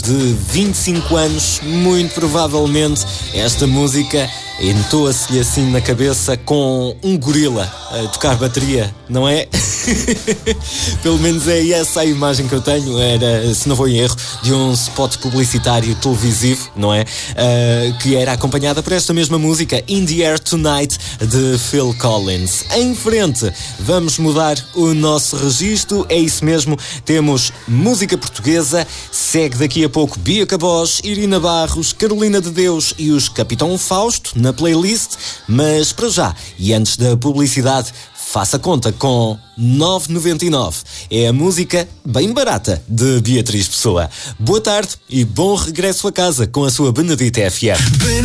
de 25 anos, muito provavelmente esta música entoa-se-lhe assim na cabeça com um gorila a tocar bateria, não é? Pelo menos é essa a imagem que eu tenho. Era, se não vou em erro, de um spot publicitário televisivo, não é? Que era acompanhada por esta mesma música, In the Air Tonight, de Phil Collins. Em frente, vamos mudar o nosso registro, é isso mesmo, temos música portuguesa, segue daqui a pouco Bia Cabós, Irina Barros, Carolina de Deus e os Capitão Fausto na playlist, mas para já, e antes da publicidade, faça conta com 9,99. É a música bem barata de Beatriz Pessoa. Boa tarde e bom regresso a casa com a sua Benedita FM.